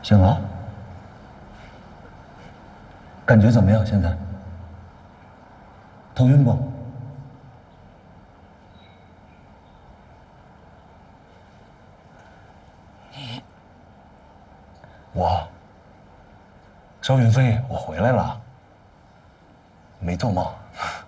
醒了，感觉怎么样？现在头晕不？我，邵云飞，我回来了，没做梦。